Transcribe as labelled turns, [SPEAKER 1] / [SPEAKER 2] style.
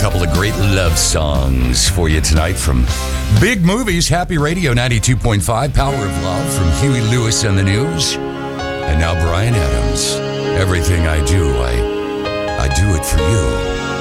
[SPEAKER 1] couple of great love songs for you tonight from Big Movies, Happy Radio 92.5, Power of Love from Huey Lewis and the News. And now Bryan Adams. Everything I do, I do it for you.